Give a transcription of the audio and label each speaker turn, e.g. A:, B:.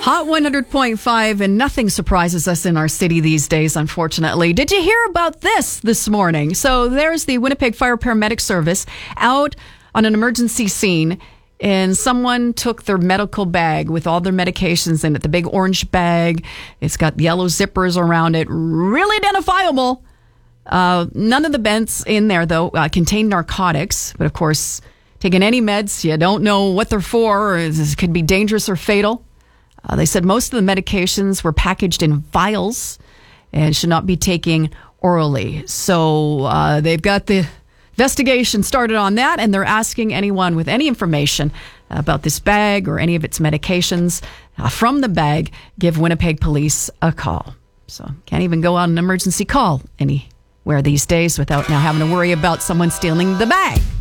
A: Hot 100.5, and nothing surprises us in our city these days, unfortunately. Did you hear about this morning? So there's the Winnipeg Fire Paramedic Service out on an emergency scene, and someone took their medical bag with all their medications in it, the big orange bag. It's got yellow zippers around it, really identifiable. None of the bents in there, though, contain narcotics, but of course, taking any meds, you don't know what they're for. It could be dangerous or fatal. They said most of the medications were packaged in vials and should not be taken orally. So they've got the investigation started on that, and they're asking anyone with any information about this bag or any of its medications from the bag, give Winnipeg Police a call. So can't even go on an emergency call anywhere these days without now having to worry about someone stealing the bag.